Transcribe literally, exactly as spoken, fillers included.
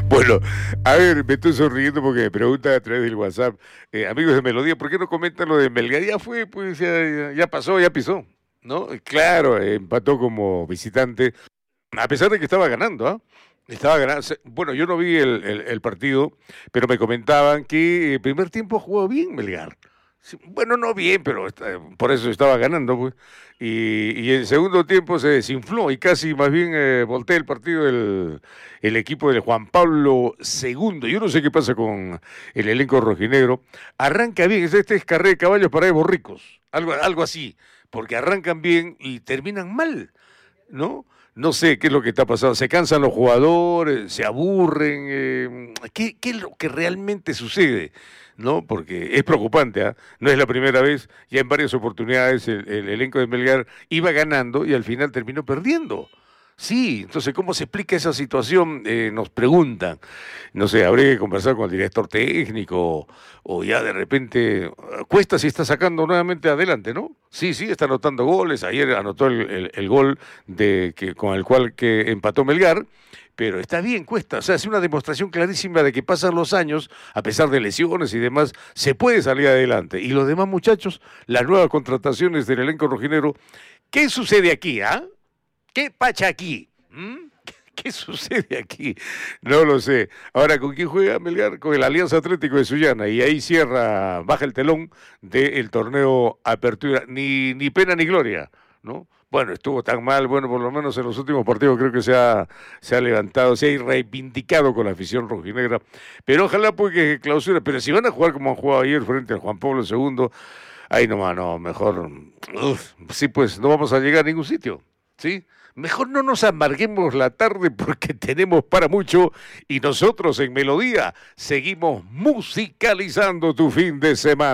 Bueno, a ver, me estoy sonriendo porque me preguntan a través del WhatsApp, eh, amigos de Melodía, ¿por qué no comentan lo de Melgar? Ya fue, pues ya, ya- ya pasó, ya pisó, ¿no? Y claro, eh, empató como visitante, a pesar de que estaba ganando, ¿ah? Estaba ganando. Se- Bueno, yo no vi el, el- el partido, pero me comentaban que el primer tiempo jugó bien Melgar. Sí, bueno, no bien, pero está- por eso estaba ganando, pues. Y, y en segundo tiempo se desinfló y casi más bien eh, voltea el partido el, el equipo del Juan Pablo segundo. Yo no sé qué pasa con el elenco rojinegro. Arranca bien, este es carrera de caballos para de borricos, algo, algo así, porque arrancan bien y terminan mal. ¿No? No sé qué es lo que está pasando. Se cansan los jugadores, se aburren. eh, ¿qué, qué es lo que realmente sucede? ¿No? Porque es preocupante, ¿ah? No es la primera vez, ya en varias oportunidades el, el elenco de Melgar iba ganando y al final terminó perdiendo. Sí, entonces, ¿cómo se explica esa situación? Eh, nos preguntan. No sé, habría que conversar con el director técnico o ya de repente Cuesta si está sacando nuevamente adelante, ¿no? Sí, sí, está anotando goles. Ayer anotó el, el- el gol de que, con el cual que empató Melgar, pero está bien Cuesta. O sea, es una demostración clarísima de que pasan los años, a pesar de lesiones y demás, se puede salir adelante. Y los demás muchachos, las nuevas contrataciones del elenco rojinero, ¿qué sucede aquí, ah? ¿Qué pacha aquí? ¿Mm? ¿Qué sucede aquí? No lo sé. Ahora, ¿con quién juega Melgar? Con el Alianza Atlético de Sullana. Y ahí cierra, baja el telón del torneo Apertura. Ni, ni pena ni gloria, ¿no? Bueno, estuvo tan mal, bueno, por lo menos en los últimos partidos creo que se ha, se ha levantado, se ha reivindicado con la afición rojinegra. Pero ojalá pues que clausura. Pero si van a jugar como han jugado ayer frente al Juan Pablo segundo, ahí nomás, no, mejor. Uf, sí, pues no vamos a llegar a ningún sitio. ¿Sí? Mejor no nos amarguemos la tarde porque tenemos para mucho y nosotros en Melodía seguimos musicalizando tu fin de semana.